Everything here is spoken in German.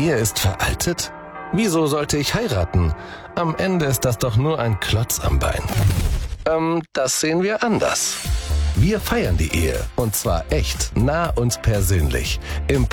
Ehe ist veraltet? Wieso sollte ich heiraten? Am Ende ist das doch nur ein Klotz am Bein. Das sehen wir anders. Wir feiern die Ehe. Und zwar echt, nah und persönlich. Im